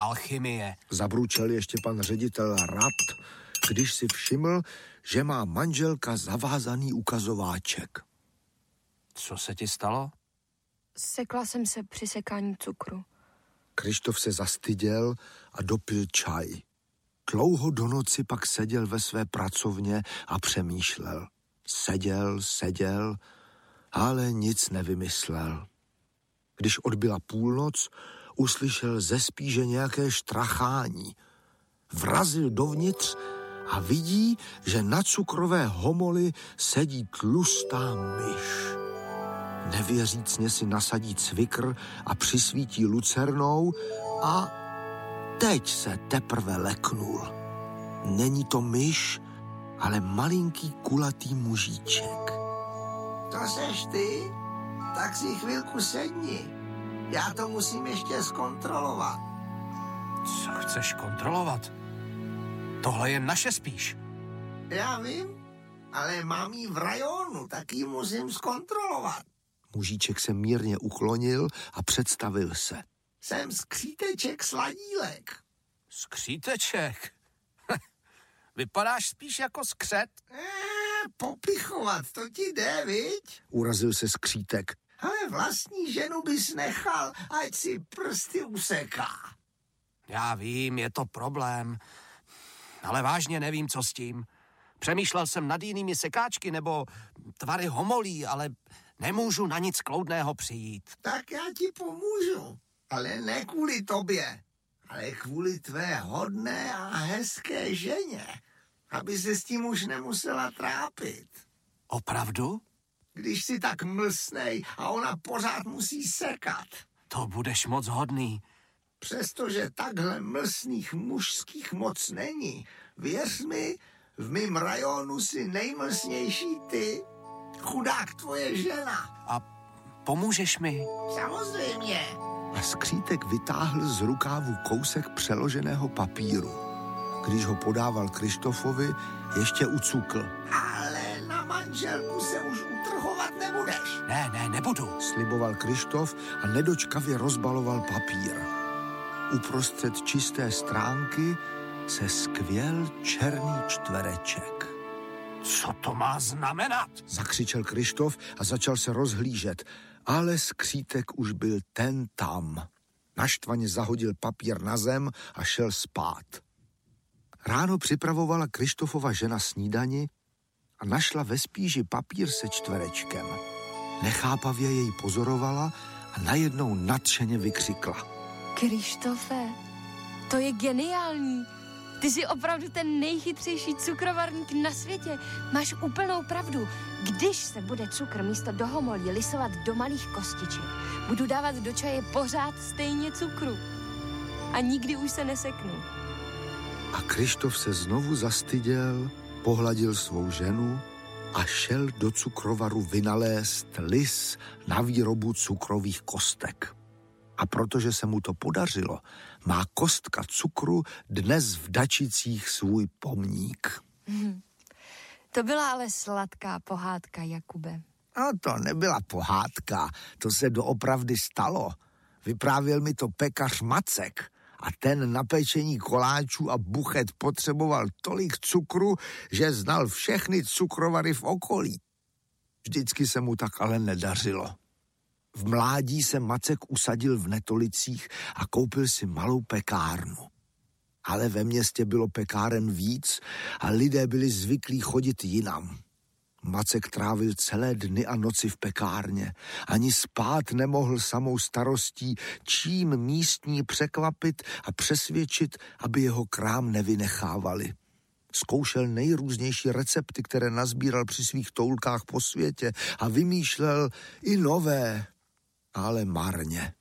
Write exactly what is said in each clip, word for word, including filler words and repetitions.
alchymie. Zabručel ještě pan ředitel Rapt, když si všiml, že má manželka zavázaný ukazováček. Co se ti stalo? Sekla jsem se při sekání cukru. Krištof se zastyděl a dopil čaj. Dlouho do noci pak seděl ve své pracovně a přemýšlel. Seděl, seděl, ale nic nevymyslel. Když odbyla půlnoc, uslyšel ze spíže nějaké štrachání. Vrazil dovnitř a vidí, že na cukrové homoli sedí tlustá myš. Nevěřícně si nasadí cvikr a přisvítí lucernou a teď se teprve leknul. Není to myš, ale malinký kulatý mužíček. To seš ty? Tak si chvilku sedni. Já to musím ještě zkontrolovat. Co chceš kontrolovat? Tohle je naše spíš. Já vím, ale mám jí v rajonu, tak ji musím zkontrolovat. Mužíček se mírně uklonil a představil se. Jsem skříteček Sladílek. Skříteček? Vypadáš spíš jako skřet. Eee, popichovat, to ti jde, viď? Urazil se skřítek. Ale vlastní ženu bys nechal, ať si prsty useká. Já vím, je to problém, ale vážně nevím, co s tím. Přemýšlel jsem nad jinými sekáčky nebo tvary homolí, ale nemůžu na nic kloudného přijít. Tak já ti pomůžu, ale ne kvůli tobě, ale kvůli tvé hodné a hezké ženě, aby se s tím už nemusela trápit. Opravdu? Když si tak mlsnej a ona pořád musí sekat. To budeš moc hodný. Přestože takhle mlsných mužských moc není, věř mi, v mým rajonu si nejmlsnější ty, chudák tvoje žena. A pomůžeš mi? Samozřejmě. A skřítek vytáhl z rukávu kousek přeloženého papíru. Když ho podával Krištofovi, ještě ucukl. Ale na manželku se už utrhovat nebudeš. Ne, ne, nebudu. Sliboval Krištof a nedočkavě rozbaloval papír. Uprostřed čisté stránky se skvěl černý čtvereček. Co to má znamenat? Zakřičel Krištof a začal se rozhlížet, ale skřítek už byl ten tam. Naštvaně zahodil papír na zem a šel spát. Ráno připravovala Krištofova žena snídani a našla ve spíži papír se čtverečkem. Nechápavě jej pozorovala a najednou nadšeně vykřikla. Krištofe, to je geniální. Ty jsi opravdu ten nejchytřejší cukrovarník na světě. Máš úplnou pravdu. Když se bude cukr místo do homolí lisovat do malých kostiček, budu dávat do čaje pořád stejně cukru. A nikdy už se neseknu. A Krištof se znovu zastyděl, pohladil svou ženu a šel do cukrovaru vynalézt lis na výrobu cukrových kostek. A protože se mu to podařilo, má kostka cukru dnes v Dačicích svůj pomník. Hmm. To byla ale sladká pohádka, Jakube. No to nebyla pohádka, to se doopravdy stalo. Vyprávěl mi to pekař Macek a ten na pečení koláčů a buchet potřeboval tolik cukru, že znal všechny cukrovary v okolí. Vždycky se mu tak ale nedařilo. V mládí se Macek usadil v Netolicích a koupil si malou pekárnu. Ale ve městě bylo pekáren víc a lidé byli zvyklí chodit jinam. Macek trávil celé dny a noci v pekárně. Ani spát nemohl samou starostí, čím místní překvapit a přesvědčit, aby jeho krám nevynechávali. Zkoušel nejrůznější recepty, které nazbíral při svých toulkách po světě a vymýšlel i nové, ale marně.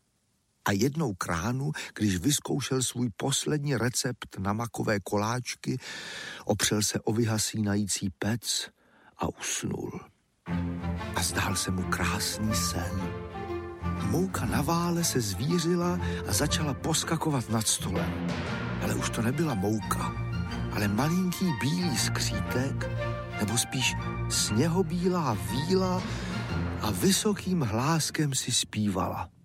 A jednou k ránu, když vyzkoušel svůj poslední recept na makové koláčky, opřel se o vyhasínající pec a usnul. A zdál se mu krásný sen. Mouka na vále se zvířila a začala poskakovat nad stolem. Ale už to nebyla mouka, ale malinký bílý skřítek, nebo spíš sněhobílá víla a vysokým hláskem si zpívala.